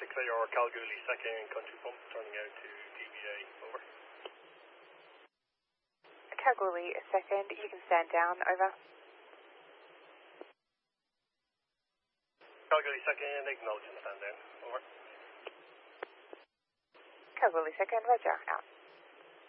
clear or Kalgoorlie second, country pump, turning out to DBA, over. Kalgoorlie second, you can stand down, over. Kalgoorlie second, acknowledging stand down, over. Kalgoorlie second, roger, out.